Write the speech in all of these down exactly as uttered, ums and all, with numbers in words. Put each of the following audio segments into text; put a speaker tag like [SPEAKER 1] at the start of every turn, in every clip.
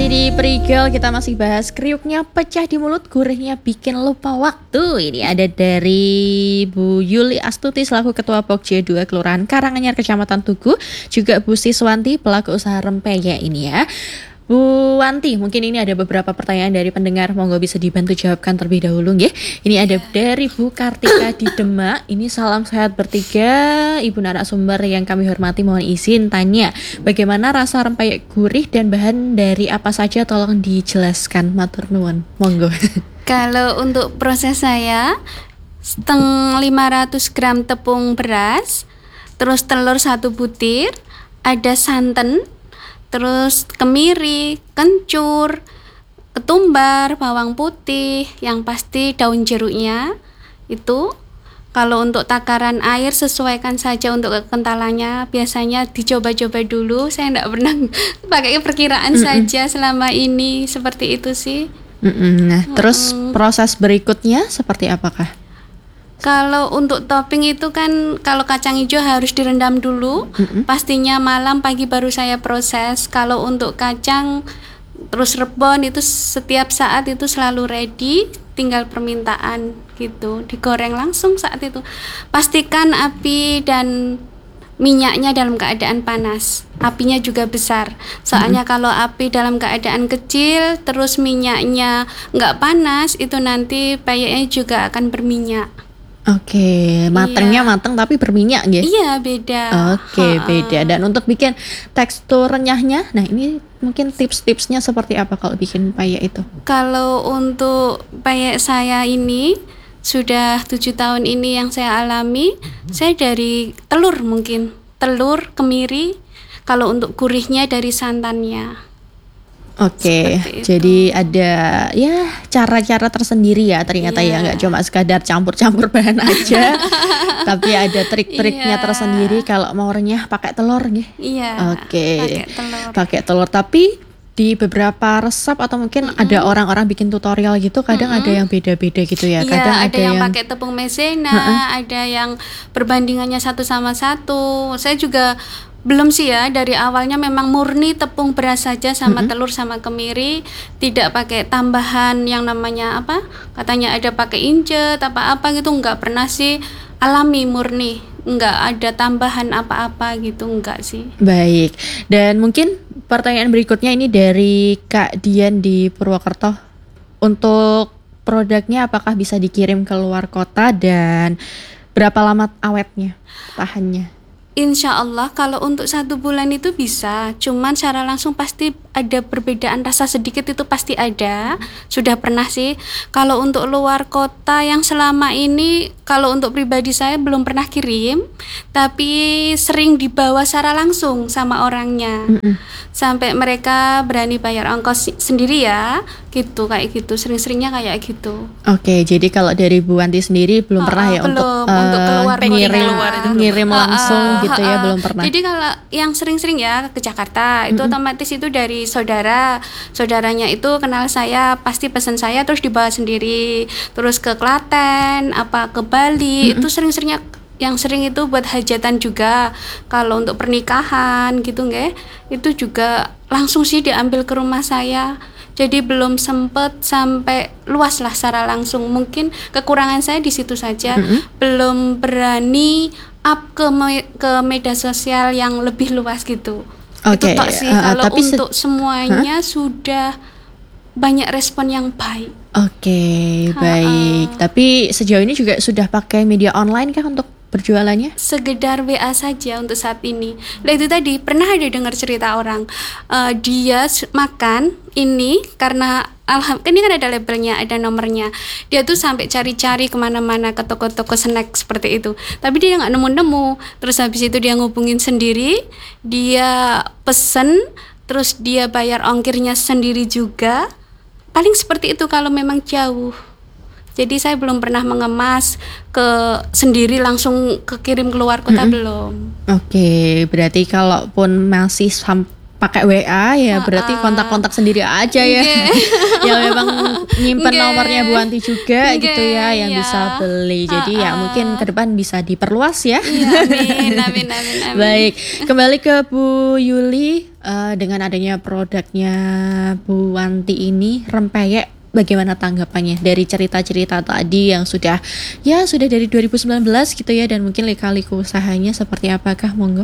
[SPEAKER 1] Masih di Perigel, kita masih bahas kriuknya pecah di mulut, gurihnya bikin lupa waktu. Ini ada dari Bu Yuli Astuti selaku Ketua Pokja dua Kelurahan Karanganyar Kecamatan Tugu, juga Bu Siswanti pelaku usaha rempeyek ini ya. Bu Wanti, mungkin ini ada beberapa pertanyaan dari pendengar, monggo bisa dibantu jawabkan terlebih dahulu nggih. Ini ada dari Bu Kartika di Demak. Ini salam sehat bertiga, Ibu narasumber yang kami hormati, mohon izin tanya, bagaimana rasa rempeyek gurih dan bahan dari apa saja, tolong dijelaskan, matur nuwun. Monggo.
[SPEAKER 2] Kalau untuk proses saya, setengah lima ratus gram tepung beras, terus telur satu butir, ada santan, terus kemiri, kencur, ketumbar, bawang putih, yang pasti daun jeruknya. Itu kalau untuk takaran air sesuaikan saja untuk kekentalannya. Biasanya dicoba-coba dulu. Saya tidak pernah pakai perkiraan Mm-mm. saja selama ini, seperti itu sih.
[SPEAKER 1] Mm-mm. Nah, Mm-mm. terus proses berikutnya seperti apakah?
[SPEAKER 2] Kalau untuk topping itu kan, kalau kacang hijau harus direndam dulu, mm-hmm. pastinya malam pagi baru saya proses. Kalau untuk kacang terus rebon itu setiap saat itu selalu ready, tinggal permintaan gitu, digoreng langsung saat itu. Pastikan api dan minyaknya dalam keadaan panas, apinya juga besar. Soalnya mm-hmm. kalau api dalam keadaan kecil terus minyaknya nggak panas, itu nanti peyeknya juga akan berminyak.
[SPEAKER 1] Oke, matengnya iya. mateng tapi berminyak gitu.
[SPEAKER 2] Iya, beda.
[SPEAKER 1] Oke, Ha-ha. beda. Dan untuk bikin tekstur renyahnya, nah ini mungkin tips-tipsnya seperti apa kalau bikin peyek itu?
[SPEAKER 2] Kalau untuk peyek saya ini sudah tujuh tahun ini yang saya alami, saya dari telur mungkin, telur, kemiri. Kalau untuk gurihnya dari santannya.
[SPEAKER 1] Oke, jadi ada ya cara-cara tersendiri ya ternyata yeah. ya, nggak cuma sekadar campur-campur bahan aja, tapi ada trik-triknya yeah. tersendiri kalau mau renyah pakai telur nih.
[SPEAKER 2] Iya. Yeah,
[SPEAKER 1] Oke,
[SPEAKER 2] pakai telur.
[SPEAKER 1] Pakai telur, tapi di beberapa resep atau mungkin mm-hmm. ada orang-orang bikin tutorial gitu, kadang mm-hmm. ada yang beda-beda gitu ya. Kadang
[SPEAKER 2] yeah, ada,
[SPEAKER 1] ada
[SPEAKER 2] yang,
[SPEAKER 1] yang
[SPEAKER 2] pakai tepung maizena, uh-uh. ada yang perbandingannya satu sama satu. Saya juga belum sih ya, dari awalnya memang murni tepung beras saja sama mm-hmm. telur sama kemiri, tidak pakai tambahan yang namanya apa, katanya ada pakai incet apa-apa gitu, nggak pernah sih, alami murni, nggak ada tambahan apa-apa gitu, nggak sih.
[SPEAKER 1] Baik, dan mungkin pertanyaan berikutnya ini dari Kak Dian di Purwokerto, untuk produknya apakah bisa dikirim ke luar kota dan berapa lama awetnya, tahannya?
[SPEAKER 2] Insya Allah kalau untuk satu bulan itu bisa, cuman secara langsung pasti ada perbedaan rasa sedikit, itu pasti ada, sudah pernah sih. Kalau untuk luar kota yang selama ini, kalau untuk pribadi saya belum pernah kirim, tapi sering dibawa secara langsung sama orangnya, Mm-mm. sampai mereka berani bayar ongkos sendiri ya, gitu, kayak gitu, sering-seringnya kayak gitu.
[SPEAKER 1] Oke, jadi kalau dari Bu Wanti sendiri belum oh, pernah ya
[SPEAKER 2] belum,
[SPEAKER 1] untuk,
[SPEAKER 2] untuk
[SPEAKER 1] uh,
[SPEAKER 2] keluar
[SPEAKER 1] ngirim,
[SPEAKER 2] keluar itu
[SPEAKER 1] ngirim
[SPEAKER 2] belum.
[SPEAKER 1] langsung uh, uh, gitu ya, uh, belum pernah.
[SPEAKER 2] Jadi kalau yang sering-sering ya ke Jakarta, itu mm-hmm. otomatis itu dari saudara, saudaranya itu kenal saya, pasti pesan saya terus dibawa sendiri, terus ke Klaten, apa ke Bali, mm-hmm. itu sering-seringnya. Yang sering itu buat hajatan juga. Kalau untuk pernikahan gitu nggak, itu juga langsung sih diambil ke rumah saya. Jadi belum sempet sampai luas lah secara langsung. Mungkin kekurangan saya di situ saja, mm-hmm. belum berani up ke me- ke media sosial yang lebih luas gitu.
[SPEAKER 1] Okay.
[SPEAKER 2] Itu tok sih. Uh, kalau untuk se- semuanya huh? sudah banyak respon yang baik.
[SPEAKER 1] Oke, okay, baik. Tapi sejauh ini juga sudah pakai media online kah untuk berjualannya?
[SPEAKER 2] Segedar W A saja untuk saat ini. Nah itu tadi pernah ada dengar cerita orang, uh, dia makan ini karena alhamdulillah ini kan ada labelnya, ada nomornya. Dia tuh sampai cari-cari kemana-mana ke toko-toko snack seperti itu. Tapi dia nggak nemu-nemu. Terus habis itu dia ngubungin sendiri, dia pesen, terus dia bayar ongkirnya sendiri juga. Paling seperti itu kalau memang jauh. Jadi saya belum pernah mengemas ke sendiri langsung kekirim keluar kota, mm-hmm. belum.
[SPEAKER 1] Oke, berarti kalaupun masih sampai pakai W A ya, berarti kontak-kontak sendiri aja ya. Yang memang nyimpen
[SPEAKER 2] Nggih.
[SPEAKER 1] nomornya Bu Wanti juga
[SPEAKER 2] Nggih,
[SPEAKER 1] gitu ya, yang
[SPEAKER 2] iya.
[SPEAKER 1] bisa beli. Jadi ya
[SPEAKER 2] Uh-uh.
[SPEAKER 1] mungkin ke depan bisa diperluas ya.
[SPEAKER 2] Iya, amin, amin, amin, amin.
[SPEAKER 1] Baik, kembali ke Bu Yuli. Eh, dengan adanya produknya Bu Wanti ini, Rempeyek, bagaimana tanggapannya dari cerita-cerita tadi yang sudah ya sudah dari dua ribu sembilan belas gitu ya, dan mungkin lika-liku usahanya seperti apakah, monggo?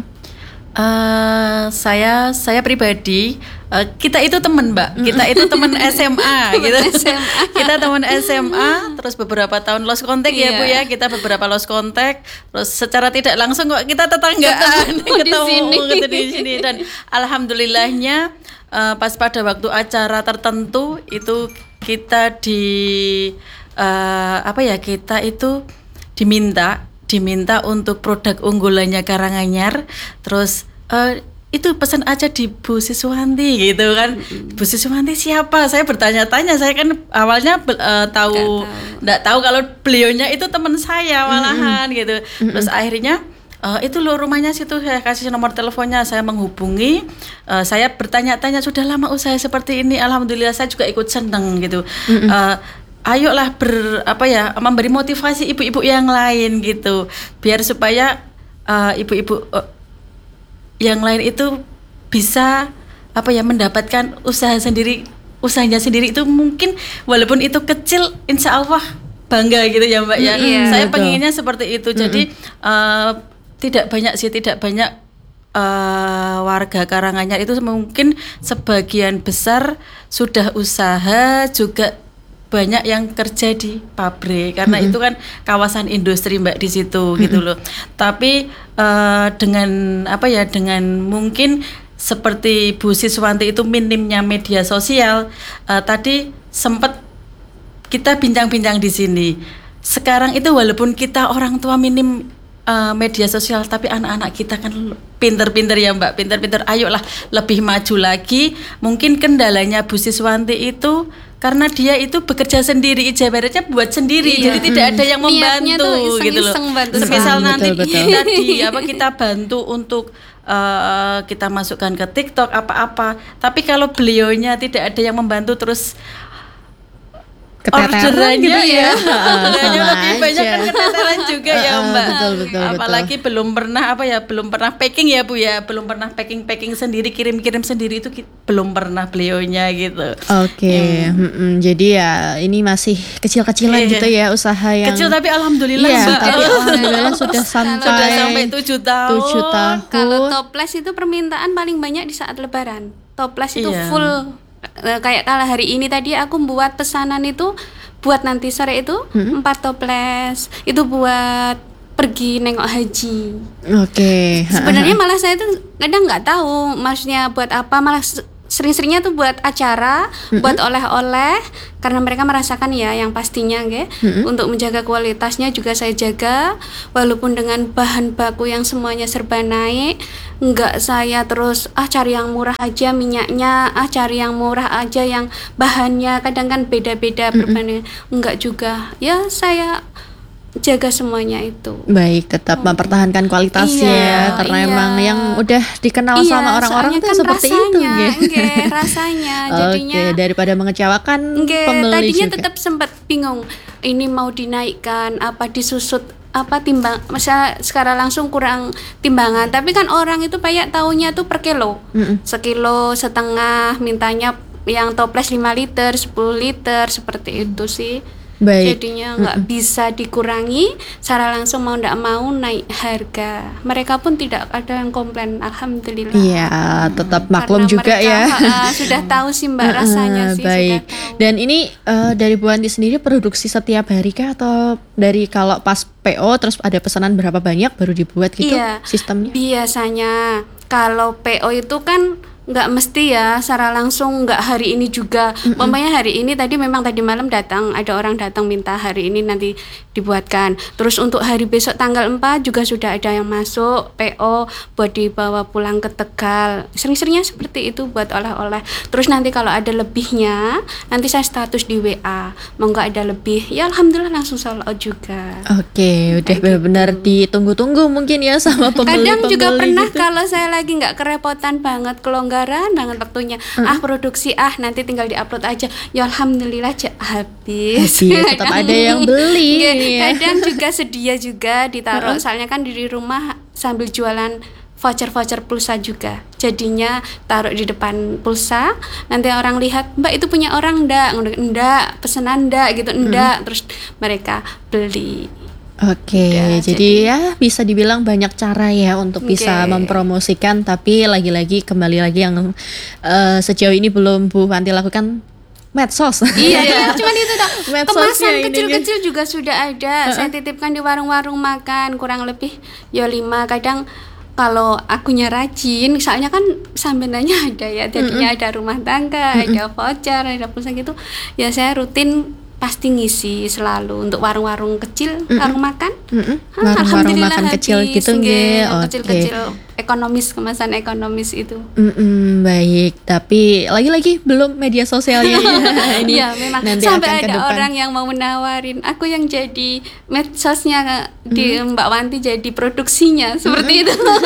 [SPEAKER 3] Uh, saya saya pribadi uh, kita itu teman Mbak, kita itu teman S M A gitu. Kita teman S M A, terus beberapa tahun lost contact ya
[SPEAKER 2] Iya.
[SPEAKER 3] Bu ya, kita beberapa lost contact, terus secara tidak langsung kok kita tetanggaan,
[SPEAKER 2] Ketemu di sini.
[SPEAKER 3] gitu di sini, dan alhamdulillahnya uh, pas pada waktu acara tertentu itu kita di uh, apa ya kita itu diminta diminta untuk produk unggulannya Karanganyar, terus uh, itu pesan aja di Bu Siswanti gitu kan. Mm-hmm. Bu Siswanti siapa? Saya bertanya-tanya, saya kan awalnya uh, tahu enggak tahu. tahu kalau beliaunya itu teman saya malahan mm-hmm. gitu. Mm-hmm. Terus akhirnya Uh, itu loh rumahnya situ, saya kasih nomor teleponnya, saya menghubungi, uh, saya bertanya-tanya, sudah lama usaha seperti ini, alhamdulillah saya juga ikut seneng gitu. Mm-hmm. Uh, ayolah ber apa ya memberi motivasi ibu-ibu yang lain gitu, biar supaya uh, ibu-ibu uh, yang lain itu bisa apa ya mendapatkan usaha sendiri, usahanya sendiri itu mungkin walaupun itu kecil, insya Allah bangga gitu ya Mbak ya.
[SPEAKER 2] Iya,
[SPEAKER 3] saya
[SPEAKER 1] betul.
[SPEAKER 3] pengennya seperti itu. Mm-hmm. Jadi uh, tidak banyak sih, tidak banyak uh, warga Karanganyar itu mungkin sebagian besar sudah usaha, juga banyak yang kerja di pabrik karena mm-hmm. itu kan kawasan industri Mbak di situ mm-hmm. gitu loh. Tapi uh, dengan apa ya dengan mungkin seperti Bu Siswanti itu minimnya media sosial, uh, tadi sempat kita bincang-bincang di sini. Sekarang itu walaupun kita orang tua minim Uh, media sosial, tapi anak-anak kita kan pinter-pinter ya Mbak, pinter-pinter, ayolah lebih maju lagi. Mungkin kendalanya Bu Siswanti itu karena dia itu bekerja sendiri, ibaratnya buat sendiri,
[SPEAKER 2] Iya.
[SPEAKER 3] jadi tidak ada yang
[SPEAKER 2] Niatnya
[SPEAKER 3] membantu
[SPEAKER 2] tuh
[SPEAKER 3] gitu loh.
[SPEAKER 2] iseng-iseng bantu
[SPEAKER 3] Semisal
[SPEAKER 1] Hmm,
[SPEAKER 3] nanti
[SPEAKER 1] betul, betul.
[SPEAKER 3] kita di apa kita bantu untuk uh, kita masukkan ke TikTok apa-apa, tapi kalau beliaunya tidak ada yang membantu, terus
[SPEAKER 1] Keteteran
[SPEAKER 3] orderannya
[SPEAKER 1] gitu ya.
[SPEAKER 3] ya,
[SPEAKER 1] Heeh,
[SPEAKER 3] orderannya
[SPEAKER 1] sama
[SPEAKER 3] lebih banyak
[SPEAKER 1] aja.
[SPEAKER 3] kan keteteran juga ya
[SPEAKER 1] Heeh,
[SPEAKER 3] Mbak.
[SPEAKER 1] betul, betul,
[SPEAKER 3] Apalagi
[SPEAKER 1] betul.
[SPEAKER 3] belum pernah apa ya, belum pernah packing ya Bu ya, belum pernah packing packing sendiri, kirim-kirim sendiri itu ki- belum pernah beliaunya gitu.
[SPEAKER 1] Oke, mm-mm. Jadi ya ini masih kecil-kecilan
[SPEAKER 3] Iya.
[SPEAKER 1] gitu ya usaha yang
[SPEAKER 3] Kecil tapi alhamdulillah
[SPEAKER 1] Iya,
[SPEAKER 3] Mbak.
[SPEAKER 1] tapi alhamdulillah sudah sampai
[SPEAKER 3] Sudah sampai tujuh tahun.
[SPEAKER 1] tujuh tahun.
[SPEAKER 2] Kalau toples itu permintaan paling banyak di saat lebaran. Toples itu
[SPEAKER 3] Iya.
[SPEAKER 2] full. Eh, kayak kalau hari ini tadi aku buat pesanan itu buat nanti sore itu empat toples. Itu buat pergi nengok haji.
[SPEAKER 1] Oke.
[SPEAKER 2] Sebenarnya malah saya tuh kadang nggak tahu maksudnya buat apa, malah se- sering-seringnya tuh buat acara, buat oleh-oleh, karena mereka merasakan ya yang pastinya nggih. Untuk menjaga kualitasnya juga saya jaga, walaupun dengan bahan baku yang semuanya serba naik, nggak saya terus ah cari yang murah aja minyaknya, ah cari yang murah aja yang bahannya, kadang kan beda-beda berbanding, nggak juga. Ya saya jaga semuanya itu.
[SPEAKER 1] Baik, tetap mempertahankan kualitasnya
[SPEAKER 2] Iya,
[SPEAKER 1] karena
[SPEAKER 2] iya.
[SPEAKER 1] emang yang udah dikenal
[SPEAKER 2] Iya,
[SPEAKER 1] sama orang-orang
[SPEAKER 2] soalnya
[SPEAKER 1] tuh
[SPEAKER 2] kan
[SPEAKER 1] seperti itu
[SPEAKER 2] rasanya,
[SPEAKER 1] nggih.
[SPEAKER 2] nggih, rasanya jadinya.
[SPEAKER 1] Oke, daripada mengecewakan
[SPEAKER 2] Nggih,
[SPEAKER 1] pembeli
[SPEAKER 2] tadinya
[SPEAKER 1] juga.
[SPEAKER 2] tetap sempat bingung ini mau dinaikkan apa disusut apa timbang, masa sekarang langsung kurang timbangan, tapi kan orang itu banyak taunya tuh per kilo,
[SPEAKER 1] Mm-mm.
[SPEAKER 2] sekilo setengah, mintanya yang toples lima liter, sepuluh liter seperti itu sih.
[SPEAKER 1] Baik.
[SPEAKER 2] Jadinya nggak bisa dikurangi, secara langsung mau ndak mau naik harga. Mereka pun tidak ada yang komplain, alhamdulillah.
[SPEAKER 1] Iya, tetap maklum
[SPEAKER 2] Karena
[SPEAKER 1] juga
[SPEAKER 2] mereka,
[SPEAKER 1] ya.
[SPEAKER 2] ha, sudah tahu sih Mbak rasanya
[SPEAKER 1] Heeh,
[SPEAKER 2] sih.
[SPEAKER 1] baik.
[SPEAKER 2] Sudah tahu.
[SPEAKER 1] Dan ini eh, dari Bu Wanti sendiri produksi setiap hari kah, atau dari kalau pas P O terus ada pesanan berapa banyak baru dibuat gitu
[SPEAKER 2] Iya,
[SPEAKER 1] sistemnya?
[SPEAKER 2] biasanya kalau P O itu kan nggak mesti ya secara langsung, nggak hari ini juga. Umpamanya hari ini tadi memang tadi malam datang, ada orang datang minta hari ini nanti dibuatkan. Terus untuk hari besok tanggal empat juga sudah ada yang masuk P O buat dibawa pulang ke Tegal. Sering-seringnya seperti itu buat oleh-oleh. Terus nanti kalau ada lebihnya, nanti saya status di W A. Mau nggak ada lebih, ya alhamdulillah langsung sold out juga.
[SPEAKER 1] Oke, udah
[SPEAKER 2] Kayak
[SPEAKER 1] benar-benar ditunggu-tunggu mungkin ya sama pembeli-pembeli
[SPEAKER 2] Kadang juga pernah
[SPEAKER 1] gitu.
[SPEAKER 2] kalau saya lagi nggak kerepotan banget, kelonggaran lebaran banget waktunya. Ah produksi ah nanti tinggal diupload aja. Ya alhamdulillah aja habis.
[SPEAKER 1] Habis, tetap ada yang beli.
[SPEAKER 2] Iya,
[SPEAKER 1] ya.
[SPEAKER 2] kadang juga sedia juga ditaruh. Soalnya kan di rumah sambil jualan voucher-voucher pulsa juga. Jadinya taruh di depan pulsa, nanti orang lihat, "Mbak itu punya orang ndak?" Ndak, pesanan ndak gitu, ndak. Terus mereka beli.
[SPEAKER 1] Oke,
[SPEAKER 2] Ya,
[SPEAKER 1] jadi, ya bisa dibilang banyak cara ya untuk bisa
[SPEAKER 2] Oke.
[SPEAKER 1] mempromosikan, tapi lagi-lagi kembali lagi yang eh, sejauh ini belum Bu Wanti lakukan medsos.
[SPEAKER 2] Iya, cuman itu dah.
[SPEAKER 1] Medsosnya
[SPEAKER 2] Kemasan
[SPEAKER 1] ini,
[SPEAKER 2] kecil-kecil juga sudah ada. Saya titipkan di warung-warung makan, kurang lebih ya lima. Kadang kalau akunya rajin, soalnya kan sambenannya ada ya, jadinya ada rumah tangga, ada voucher, ada pulsa gitu. Ya saya rutin pasti ngisi selalu untuk warung-warung kecil, warung makan.
[SPEAKER 1] Mm-mm.
[SPEAKER 2] Ah,
[SPEAKER 1] Warung-warung
[SPEAKER 2] alhamdulillah
[SPEAKER 1] makan kecil
[SPEAKER 2] habis,
[SPEAKER 1] gitu nggih.
[SPEAKER 2] nggih, yang
[SPEAKER 1] Oke.
[SPEAKER 2] kecil-kecil ekonomis, kemasan ekonomis itu.
[SPEAKER 1] Mm-mm, baik, tapi lagi-lagi belum media sosialnya ini.
[SPEAKER 2] Iya memang
[SPEAKER 1] nanti
[SPEAKER 2] sampai
[SPEAKER 1] akan ke
[SPEAKER 2] ada
[SPEAKER 1] depan.
[SPEAKER 2] orang yang mau menawarin aku yang jadi medsosnya di Mbak Wanti jadi produksinya seperti itu.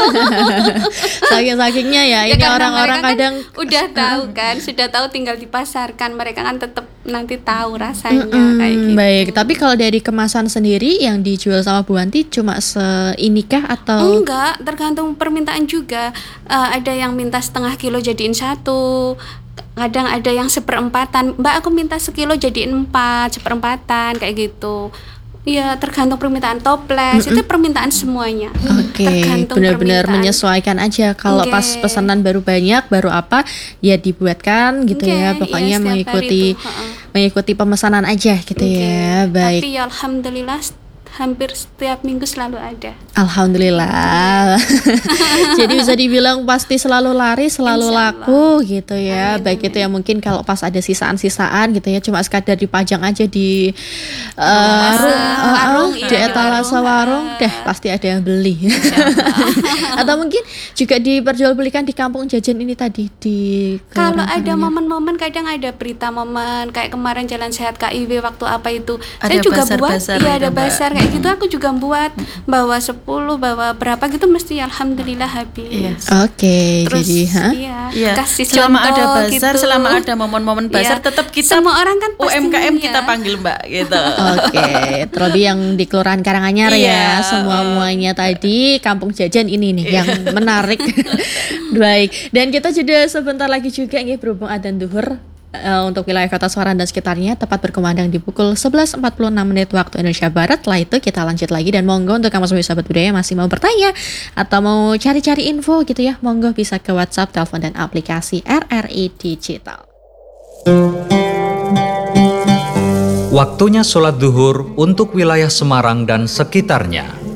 [SPEAKER 1] Saking-sakingnya ya,
[SPEAKER 2] Ya,
[SPEAKER 1] ini
[SPEAKER 2] karena
[SPEAKER 1] orang-orang
[SPEAKER 2] mereka kan
[SPEAKER 1] kadang
[SPEAKER 2] udah tahu kan, sudah tahu tinggal dipasarkan, mereka kan tetap nanti tahu rasanya
[SPEAKER 1] Mm,
[SPEAKER 2] kayak gitu.
[SPEAKER 1] baik, tapi kalau dari kemasan sendiri yang dijual sama Bu Wanti cuma seinikah atau
[SPEAKER 2] Enggak, tergantung permintaan juga. Eh, ada yang minta setengah kilo jadiin satu, kadang ada yang seperempatan. Mbak aku minta sekilo jadiin empat, seperempatan kayak gitu. Iya, tergantung permintaan toples. Itu permintaan semuanya.
[SPEAKER 1] Oke,
[SPEAKER 2] Tergantung
[SPEAKER 1] benar-benar
[SPEAKER 2] permintaan.
[SPEAKER 1] menyesuaikan aja. Kalau
[SPEAKER 2] Oke.
[SPEAKER 1] pas pesanan baru banyak, baru apa, ya dibuatkan gitu
[SPEAKER 2] Oke,
[SPEAKER 1] ya.
[SPEAKER 2] iya,
[SPEAKER 1] Pokoknya
[SPEAKER 2] setiap hari
[SPEAKER 1] mengikuti
[SPEAKER 2] itu, heeh.
[SPEAKER 1] mengikuti pemesanan aja gitu
[SPEAKER 2] Oke,
[SPEAKER 1] ya. Baik.
[SPEAKER 2] Tapi ya alhamdulillah hampir setiap minggu selalu ada.
[SPEAKER 1] Alhamdulillah. Jadi bisa dibilang pasti selalu lari, selalu
[SPEAKER 2] Insya Allah.
[SPEAKER 1] laku gitu ya.
[SPEAKER 2] Amin,
[SPEAKER 1] Baik
[SPEAKER 2] amin.
[SPEAKER 1] itu yang mungkin kalau pas ada sisaan-sisaan gitu ya, cuma sekadar dipajang aja di eh, ru- eh,
[SPEAKER 2] warung,
[SPEAKER 1] eh,
[SPEAKER 2] iya,
[SPEAKER 1] di
[SPEAKER 2] di
[SPEAKER 1] etalase
[SPEAKER 2] warung,
[SPEAKER 1] warung,
[SPEAKER 2] eh.
[SPEAKER 1] deh pasti ada yang beli. Atau mungkin juga diperjualbelikan di kampung jajan ini tadi di
[SPEAKER 2] Kalau
[SPEAKER 1] Kelurahan
[SPEAKER 2] ada
[SPEAKER 1] Karanganyar.
[SPEAKER 2] momen-momen kadang ada berita momen kayak kemarin Jalan Sehat K I W waktu apa itu.
[SPEAKER 3] Ada
[SPEAKER 2] saya juga buat,
[SPEAKER 3] bazar-bazar
[SPEAKER 2] iya
[SPEAKER 3] itu,
[SPEAKER 2] ada
[SPEAKER 3] Mbak.
[SPEAKER 2] bazar kayak gitu aku juga buat bawa sepuluh, bawa berapa gitu mesti alhamdulillah habis.
[SPEAKER 3] Iya.
[SPEAKER 1] Oke,
[SPEAKER 2] Terus
[SPEAKER 1] jadi ha?
[SPEAKER 2] iya,
[SPEAKER 3] Iya,
[SPEAKER 2] kasih
[SPEAKER 3] selama
[SPEAKER 2] contoh
[SPEAKER 3] ada bazar,
[SPEAKER 2] gitu.
[SPEAKER 3] selama ada momen-momen bazar,
[SPEAKER 2] Iya.
[SPEAKER 3] tetap kita
[SPEAKER 2] semua orang kan
[SPEAKER 3] U M K M
[SPEAKER 2] pastinya
[SPEAKER 3] kita
[SPEAKER 2] ya.
[SPEAKER 3] panggil Mbak gitu.
[SPEAKER 1] Oke, terlebih yang di Kelurahan Karanganyar ya,
[SPEAKER 3] Iya,
[SPEAKER 1] semua
[SPEAKER 3] uh.
[SPEAKER 1] muanya tadi kampung jajan ini nih yang menarik. Baik, dan kita jeda sebentar lagi juga nih berhubung adzan duhur eh, untuk wilayah Kota Semarang dan sekitarnya tepat berkumandang di pukul sebelas empat puluh enam menit waktu Indonesia Barat. Setelah itu kita lanjut lagi dan monggo untuk kamu semua sahabat budaya masih mau bertanya atau mau cari-cari info gitu ya, monggo bisa ke WhatsApp, telepon dan aplikasi R R I Digital.
[SPEAKER 4] Waktunya sholat duhur untuk wilayah Semarang dan sekitarnya.